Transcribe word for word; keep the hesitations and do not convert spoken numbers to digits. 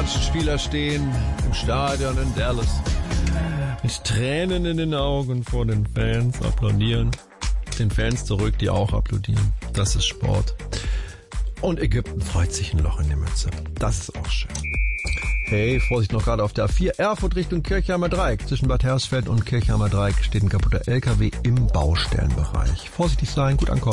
amerikanischen Spieler stehen im Stadion in Dallas. Mit Tränen in den Augen vor den Fans applaudieren. Den Fans zurück, die auch applaudieren. Das ist Sport. Und Ägypten freut sich ein Loch in die Mütze. Das ist auch schön. Hey, Vorsicht noch gerade auf der A vier. Erfurt Richtung Kirchheimer Dreieck. Zwischen Bad Hersfeld und Kirchheimer Dreieck steht ein kaputter L K W im Baustellenbereich. Vorsichtig sein, gut ankommen.